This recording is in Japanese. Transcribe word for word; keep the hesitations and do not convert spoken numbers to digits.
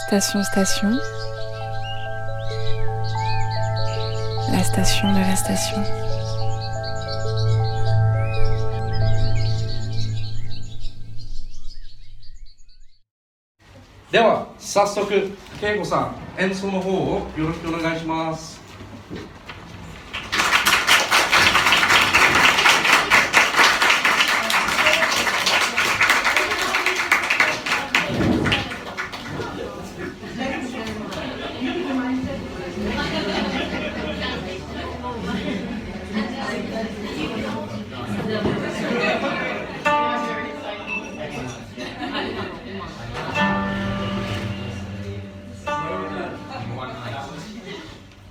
Station Station, la station de la station. では早速恵子さん演奏の方をよろしくお願いします。